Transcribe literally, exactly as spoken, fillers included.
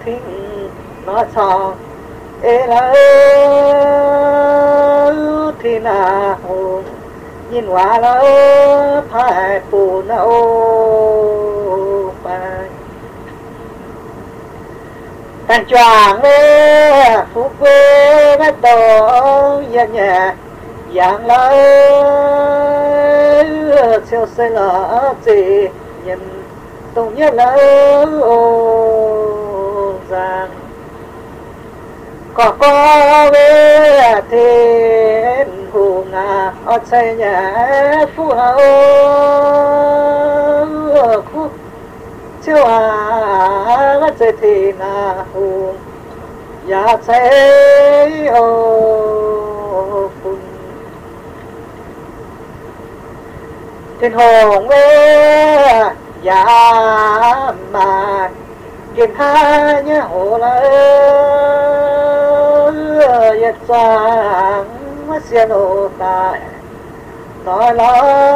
phim nó cho ê là thì nào nhìn qua là phải phụ nào phải thằng choàng ê phúc quê bắt đầu nhà nhà dạng là siêu xây là gì nhìn tung nhất là ô giang có có về thiên hù ngà ở xây nhà phú hậu khu chiêu à bắt chơi thì ngà hù nhà xây ô phun thiên hồn về dạ mà kiên hai nhớ hồ là yết giang mất xiên hồ tài nói là